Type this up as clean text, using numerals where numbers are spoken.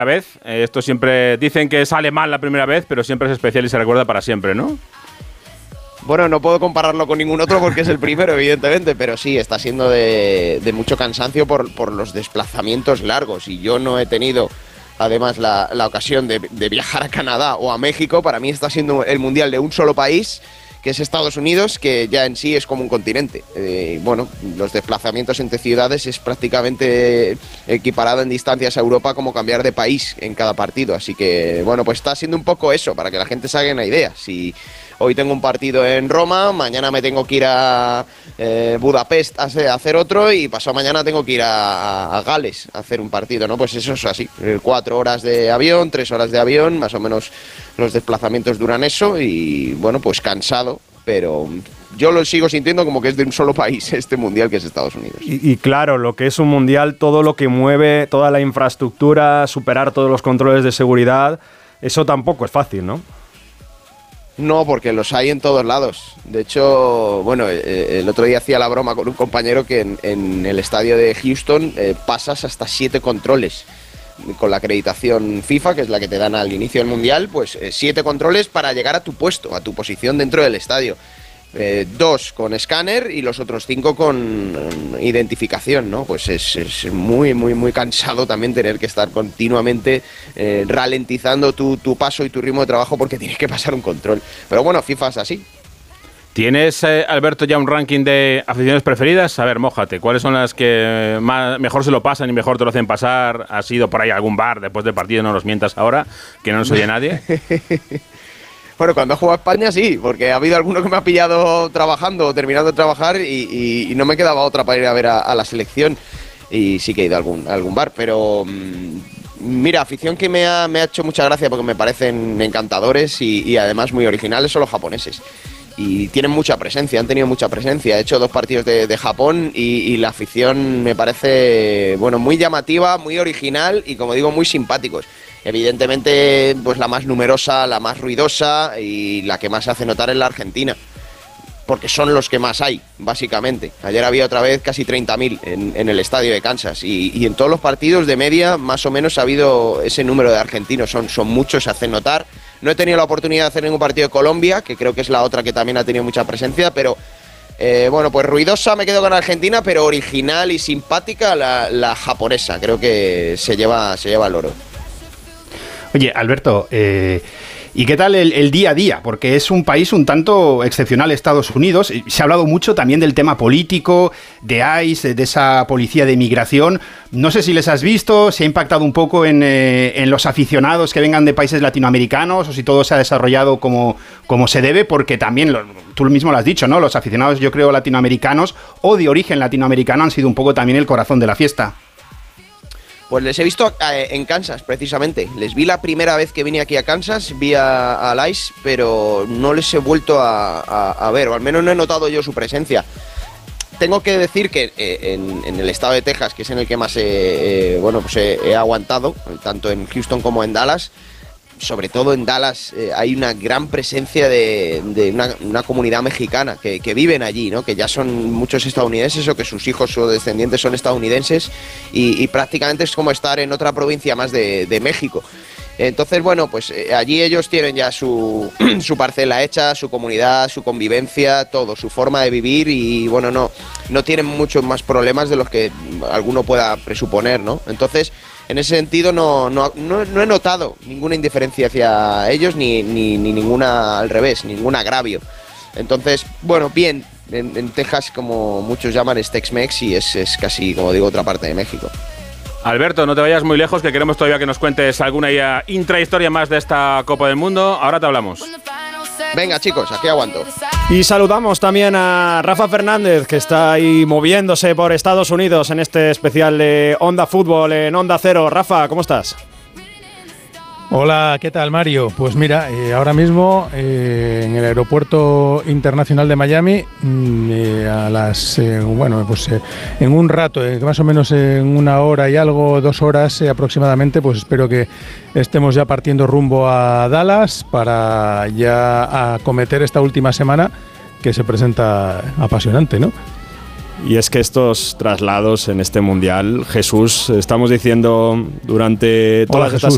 vez. Esto siempre dicen que sale mal la primera vez, pero siempre es especial y se recuerda para siempre, ¿no? Bueno, no puedo compararlo con ningún otro porque es el primero, evidentemente, pero sí, está siendo de mucho cansancio por los desplazamientos largos. Y yo no he tenido, además, la ocasión de viajar a Canadá o a México. Para mí está siendo el mundial de un solo país, que es Estados Unidos, que ya en sí es como un continente. Bueno, los desplazamientos entre ciudades es prácticamente equiparado en distancias a Europa como cambiar de país en cada partido. Así que, bueno, pues está siendo un poco eso, para que la gente se haga una idea. Si hoy tengo un partido en Roma, mañana me tengo que ir a Budapest a hacer otro y pasado mañana tengo que ir a Gales a hacer un partido, ¿no? Pues eso es así, 4 horas de avión, 3 horas de avión, más o menos los desplazamientos duran eso y bueno, pues cansado, pero yo lo sigo sintiendo como que es de un solo país este mundial que es Estados Unidos. Y claro, lo que es un mundial, todo lo que mueve, toda la infraestructura, superar todos los controles de seguridad, eso tampoco es fácil, ¿no? No, porque los hay en todos lados. De hecho, bueno, el otro día hacía la broma con un compañero que en el estadio de Houston pasas hasta 7 controles. Con la acreditación FIFA, que es la que te dan al inicio del Mundial, pues 7 controles para llegar a tu puesto, a tu posición dentro del estadio. 2 con escáner y los otros 5 con identificación, ¿no? Pues es muy, muy, muy cansado también tener que estar continuamente ralentizando tu paso y tu ritmo de trabajo porque tienes que pasar un control. Pero bueno, FIFA es así. ¿Tienes, Alberto, ya un ranking de aficiones preferidas? A ver, mójate. ¿Cuáles son las que mejor se lo pasan y mejor te lo hacen pasar? ¿Has ido por ahí a algún bar después del partido? No nos mientas ahora, que no nos oye nadie. Bueno, cuando he jugado a España sí, porque ha habido alguno que me ha pillado trabajando o terminando de trabajar y no me quedaba otra para ir a ver a la selección. Y sí que he ido a algún bar, pero mira, afición que me ha hecho mucha gracia porque me parecen encantadores y además muy originales son los japoneses. Y tienen mucha presencia, han tenido mucha presencia. He hecho 2 partidos de Japón y la afición me parece, bueno, muy llamativa, muy original y, como digo, muy simpáticos. Evidentemente, pues la más numerosa, la más ruidosa y la que más se hace notar es la Argentina, porque son los que más hay, básicamente. Ayer había otra vez casi 30.000 en el estadio de Kansas y en todos los partidos de media más o menos ha habido ese número de argentinos, son muchos, se hacen notar. No he tenido la oportunidad de hacer ningún partido de Colombia, que creo que es la otra que también ha tenido mucha presencia, pero bueno, pues ruidosa me quedo con Argentina, pero original y simpática la japonesa, creo que se lleva el oro. Oye, Alberto, ¿y qué tal el día a día? Porque es un país un tanto excepcional, Estados Unidos. Se ha hablado mucho también del tema político, de ICE, de esa policía de inmigración. No sé si les has visto, si ha impactado un poco en los aficionados que vengan de países latinoamericanos o si todo se ha desarrollado como se debe, porque también, tú mismo lo has dicho, ¿no? Los aficionados, yo creo, latinoamericanos o de origen latinoamericano han sido un poco también el corazón de la fiesta. Pues les he visto en Kansas, precisamente. Les vi la primera vez que vine aquí a Kansas, vi a ICE, pero no les he vuelto a ver, o al menos no he notado yo su presencia. Tengo que decir que en el estado de Texas, que es en el que más he aguantado, tanto en Houston como en Dallas, sobre todo en Dallas hay una gran presencia de una comunidad mexicana que viven allí, ¿no? Que ya son muchos estadounidenses o que sus hijos o descendientes son estadounidenses y prácticamente es como estar en otra provincia más de México. Entonces, bueno, pues allí ellos tienen ya su parcela hecha, su comunidad, su convivencia, todo, su forma de vivir y, bueno, no tienen muchos más problemas de los que alguno pueda presuponer, ¿no? Entonces, en ese sentido no he notado ninguna indiferencia hacia ellos ni ninguna, al revés, ningún agravio. Entonces, bueno, bien, en Texas, como muchos llaman, es Tex-Mex y es casi, como digo, otra parte de México. Alberto, no te vayas muy lejos, que queremos todavía que nos cuentes alguna intrahistoria más de esta Copa del Mundo. Ahora te hablamos. Venga, chicos, aquí aguanto. Y saludamos también a Rafa Fernández, que está ahí moviéndose por Estados Unidos en este especial de Onda Fútbol en Onda Cero. Rafa, ¿cómo estás? Hola, ¿qué tal, Mario? Pues mira, ahora mismo en el Aeropuerto Internacional de Miami, a las en un rato, más o menos en 1 hora y algo, 2 horas aproximadamente, pues espero que estemos ya partiendo rumbo a Dallas para ya acometer esta última semana que se presenta apasionante, ¿no? Y es que estos traslados en este Mundial, Jesús, estamos diciendo durante todas estas